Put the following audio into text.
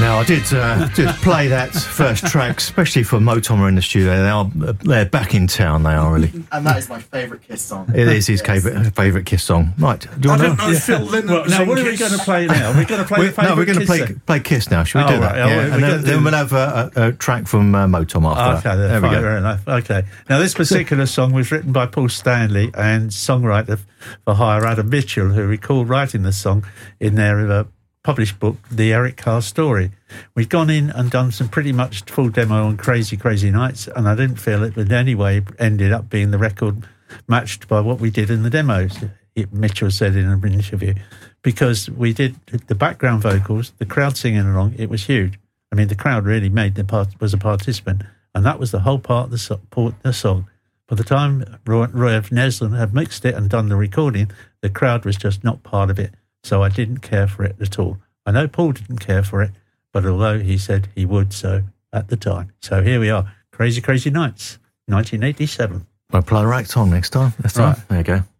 Now, I did play that first track, especially for Motomer in the studio. They're back in town, they are really. And that is my favourite Kiss song. It is his favourite Kiss song. Right, do you want to... Phil Lynott. Well, now, what are we going to play now? We're going to play we're going to play Kiss now. Shall we do that? Right. Yeah. And then we'll have a track from Motomer after that. There we go. Fair enough. Okay. Now, this particular song was written by Paul Stanley and songwriter for hire Adam Mitchell, who recalled writing the song in their published book, The Eric Carr Story. We'd gone in and done some pretty much full demo on Crazy Crazy Nights, and I didn't feel it in any way ended up being the record matched by what we did in the demos, Mitchell said in an interview, because we did the background vocals, the crowd singing along. It was huge. I mean, the crowd really was a participant, and that was the whole part of the song. By the time Roy Neslin had mixed it and done the recording, the crowd was just not part of it. So I didn't care for it at all. I know Paul didn't care for it, but although he said he would so at the time. So here we are, Crazy Crazy Nights, 1987. I'll play Racked On next time. That's right. There you go.